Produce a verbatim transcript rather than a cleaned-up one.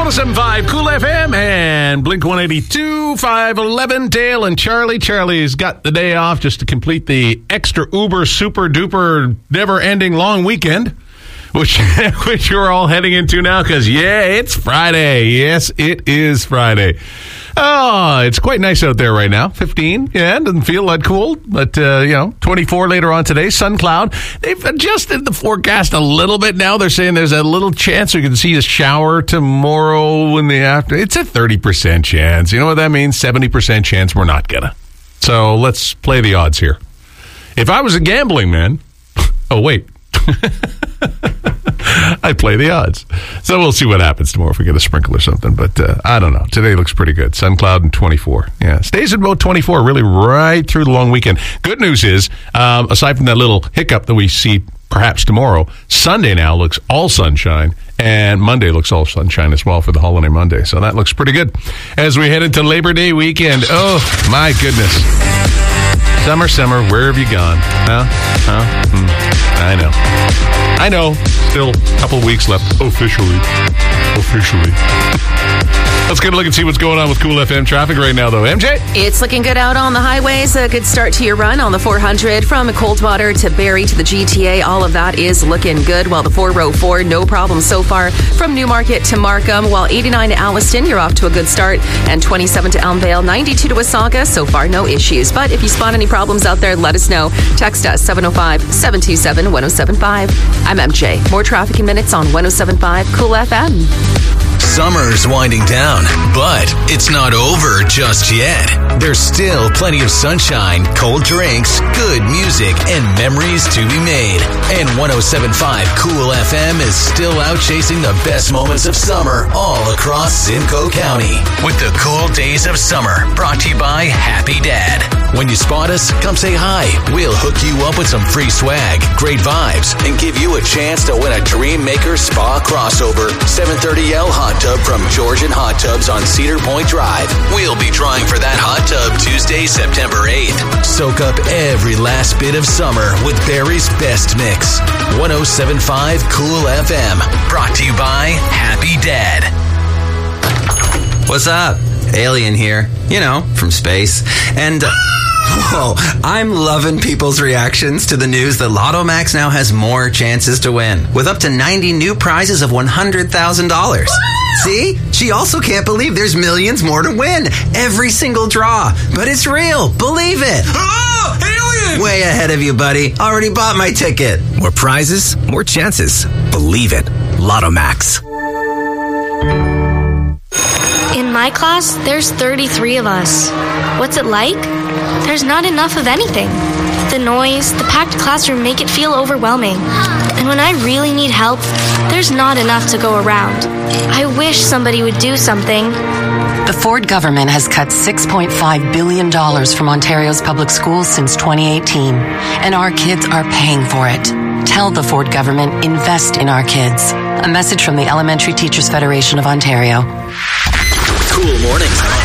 oh seven point five Cool F M and Blink one eighty-two, five eleven. Dale and Charlie. Charlie's got the day off just to complete the extra uber super duper never ending long weekend, which which you're all heading into now because, yeah, it's Friday. Yes, it is Friday. Oh, it's quite nice out there right now. fifteen, yeah, doesn't feel that cool. But, uh, you know, twenty-four later on today, sun cloud. They've adjusted the forecast a little bit now. They're saying there's a little chance you can see a shower tomorrow in the afternoon. It's a thirty percent chance. You know what that means? seventy percent chance we're not gonna. So let's play the odds here. If I was a gambling man, oh, wait. I'd play the odds. So we'll see what happens tomorrow if we get a sprinkle or something. But uh, I don't know. Today looks pretty good. Sun cloud and twenty-four. Yeah, stays at about twenty-four really right through the long weekend. Good news is, um, aside from that little hiccup that we see perhaps tomorrow, Sunday now looks all sunshine. And Monday looks all sunshine as well for the holiday Monday. So that looks pretty good. As we head into Labor Day weekend, oh, my goodness. Summer, summer, where have you gone? Huh? Huh? Hmm. I know. I know. Still a couple weeks left. Officially. Officially. Let's get a look and see what's going on with Cool F M traffic right now, though. M J? It's looking good out on the highways. A good start to your run on the four hundred from Coldwater to Barrie to the G T A. All of that is looking good. While the four oh four, no problem so far from Newmarket to Markham. While eighty-nine to Alliston, you're off to a good start. And twenty-seven to Elmvale, ninety-two to Wasaga. So far, no issues. But if you spot any problems out there, let us know. Text us seven oh five, seven two seven, one oh seven five. I'm M J. More traffic in minutes on one oh seven point five Cool F M. Summer's winding down, but it's not over just yet. There's still plenty of sunshine, cold drinks, good music, and memories to be made. And one oh seven point five Cool F M is still out chasing the best moments of summer all across Simcoe County. With the cool days of summer, brought to you by Happy Dad. When you spot us, come say hi. We'll hook you up with some free swag, great vibes, and give you a chance to win a Dream Maker Spa crossover seven thirty L hot tub from Georgian Hot Tubs on Cedar Point Drive. We'll be drawing for that hot tub Tuesday, September eighth. Soak up every last bit of summer with Barry's Best Mix. one oh seven point five Cool F M. Brought to you by Happy Dad. What's up? Alien here. You know, from space. And... Uh, Whoa, I'm loving people's reactions to the news that Lotto Max now has more chances to win, with up to ninety new prizes of one hundred thousand dollars. See? She also can't believe there's millions more to win. Every single draw. But it's real. Believe it. Oh, alien! Way ahead of you, buddy. Already bought my ticket. More prizes, more chances. Believe it. Lotto Max. In my class, there's thirty-three of us. What's it like? There's not enough of anything. The noise, the packed classroom make it feel overwhelming. And when I really need help, there's not enough to go around. I wish somebody would do something. The Ford government has cut six point five billion dollars from Ontario's public schools since twenty eighteen, and our kids are paying for it. Tell the Ford government, invest in our kids. A message from the Elementary Teachers Federation of Ontario. Cool Mornings